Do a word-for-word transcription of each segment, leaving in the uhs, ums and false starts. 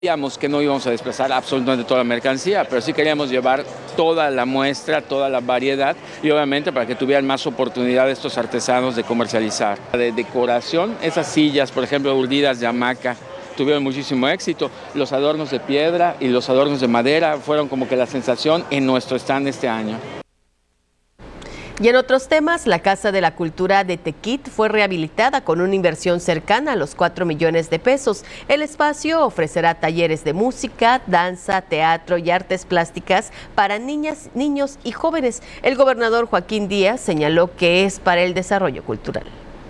Sabíamos que no íbamos a desplazar absolutamente toda la mercancía, pero sí queríamos llevar toda la muestra, toda la variedad y obviamente para que tuvieran más oportunidad estos artesanos de comercializar. De decoración, esas sillas, por ejemplo, urdidas de hamaca, tuvieron muchísimo éxito. Los adornos de piedra y los adornos de madera fueron como que la sensación en nuestro stand este año. Y en otros temas, la Casa de la Cultura de Tequit fue rehabilitada con una inversión cercana a los cuatro millones de pesos. El espacio ofrecerá talleres de música, danza, teatro y artes plásticas para niñas, niños y jóvenes. El gobernador Joaquín Díaz señaló que es para el desarrollo cultural.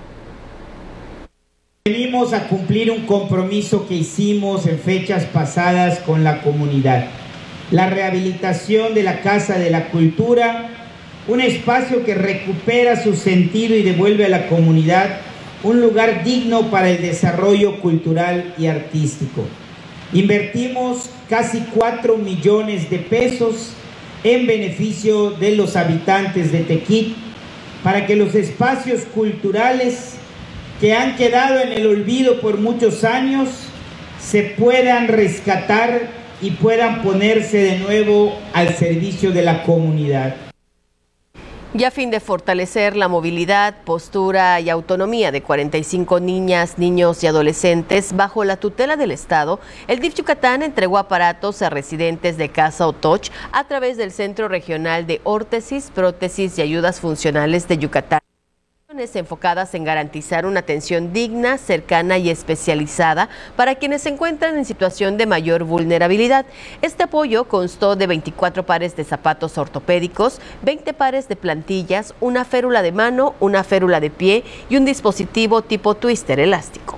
Venimos a cumplir un compromiso que hicimos en fechas pasadas con la comunidad. La rehabilitación de la Casa de la Cultura, un espacio que recupera su sentido y devuelve a la comunidad un lugar digno para el desarrollo cultural y artístico. Invertimos casi cuatro millones de pesos en beneficio de los habitantes de Tequit para que los espacios culturales que han quedado en el olvido por muchos años se puedan rescatar y puedan ponerse de nuevo al servicio de la comunidad. Y a fin de fortalecer la movilidad, postura y autonomía de cuarenta y cinco niñas, niños y adolescentes bajo la tutela del Estado, el D I F Yucatán entregó aparatos a residentes de Casa Otoch a través del Centro Regional de Órtesis, Prótesis y Ayudas Funcionales de Yucatán, enfocadas en garantizar una atención digna, cercana y especializada para quienes se encuentran en situación de mayor vulnerabilidad. Este apoyo constó de veinticuatro pares de zapatos ortopédicos, veinte pares de plantillas, una férula de mano, una férula de pie y un dispositivo tipo twister elástico.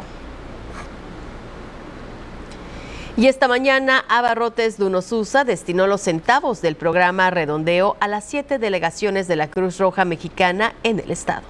Y esta mañana, Abarrotes Dunosusa destinó los centavos del programa Redondeo a las siete delegaciones de la Cruz Roja Mexicana en el estado.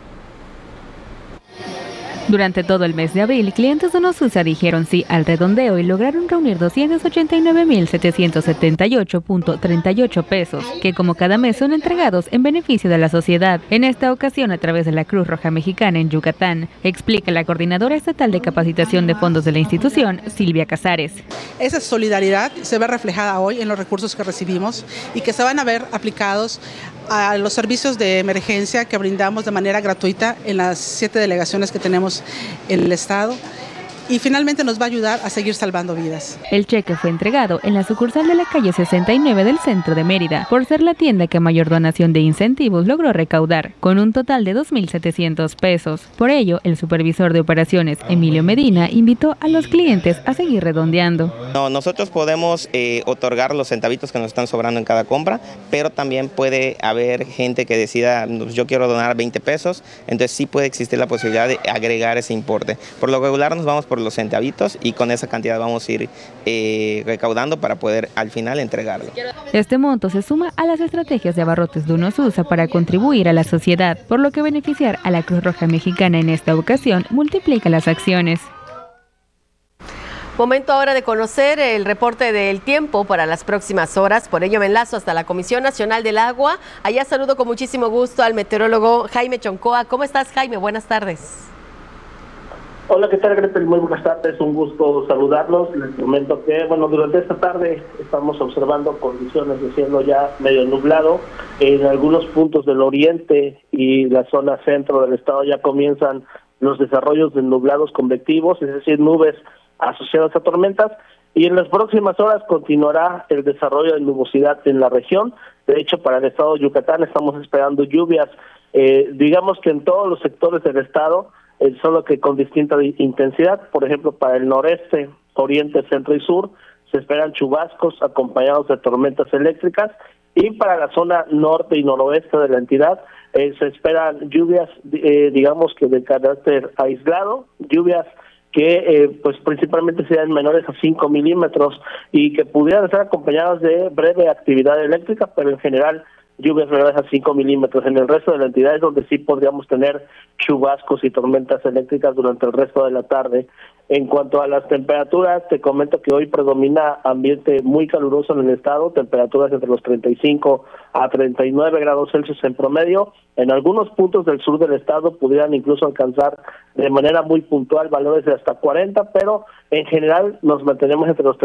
Durante todo el mes de abril, clientes de Dunosusa dijeron sí al redondeo y lograron reunir doscientos ochenta y nueve mil setecientos setenta y ocho punto treinta y ocho pesos, que como cada mes son entregados en beneficio de la sociedad, en esta ocasión a través de la Cruz Roja Mexicana en Yucatán, explica la coordinadora estatal de capacitación de fondos de la institución, Silvia Casares. Esa solidaridad se ve reflejada hoy en los recursos que recibimos y que se van a ver aplicados a los servicios de emergencia que brindamos de manera gratuita en las siete delegaciones que tenemos en el estado. Y finalmente nos va a ayudar a seguir salvando vidas. El cheque fue entregado en la sucursal de la calle sesenta y nueve del centro de Mérida, por ser la tienda que mayor donación de incentivos logró recaudar, con un total de dos mil setecientos pesos. Por ello, el supervisor de operaciones, Emilio Medina, invitó a los clientes a seguir redondeando. No, nosotros podemos eh, otorgar los centavitos que nos están sobrando en cada compra, pero también puede haber gente que decida, yo quiero donar veinte pesos, entonces sí puede existir la posibilidad de agregar ese importe. Por lo regular nos vamos por los centavitos y con esa cantidad vamos a ir eh, recaudando para poder al final entregarlo. Este monto se suma a las estrategias de Abarrotes Dunosusa para contribuir a la sociedad, por lo que beneficiar a la Cruz Roja Mexicana en esta ocasión multiplica las acciones. Momento ahora de conocer el reporte del tiempo para las próximas horas. Por ello me enlazo hasta la Comisión Nacional del Agua. Allá saludo con muchísimo gusto al meteorólogo Jaime Choncoa. ¿Cómo estás, Jaime? Buenas tardes. Hola, ¿qué tal, Gretel? Muy buenas tardes, un gusto saludarlos. Les comento que, bueno, durante esta tarde estamos observando condiciones de cielo ya medio nublado. En algunos puntos del oriente y la zona centro del estado ya comienzan los desarrollos de nublados convectivos, es decir, nubes asociadas a tormentas. Y en las próximas horas continuará el desarrollo de nubosidad en la región. De hecho, para el estado de Yucatán estamos esperando lluvias, eh, digamos que en todos los sectores del estado, Eh, solo que con distinta intensidad. Por ejemplo, para el noreste, oriente, centro y sur se esperan chubascos acompañados de tormentas eléctricas, y para la zona norte y noroeste de la entidad eh, se esperan lluvias, eh, digamos que de carácter aislado, lluvias que eh, pues principalmente sean menores a cinco milímetros y que pudieran estar acompañadas de breve actividad eléctrica, pero en general lluvias menores a cinco milímetros. En el resto de la entidad es donde sí podríamos tener chubascos y tormentas eléctricas durante el resto de la tarde. En cuanto a las temperaturas, te comento que hoy predomina ambiente muy caluroso en el estado, temperaturas entre los treinta y cinco a treinta y nueve grados Celsius en promedio. En algunos puntos del sur del estado pudieran incluso alcanzar de manera muy puntual valores de hasta cuarenta, pero en general nos mantenemos entre los